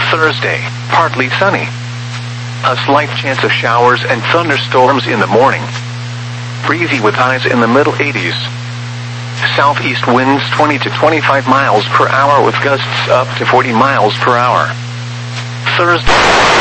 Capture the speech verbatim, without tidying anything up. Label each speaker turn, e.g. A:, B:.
A: Thursday, partly sunny. A slight chance of showers and thunderstorms in the morning. Breezy with highs in the middle eighties. Southeast winds twenty to twenty-five miles per hour with gusts up to forty miles per hour. Thursday.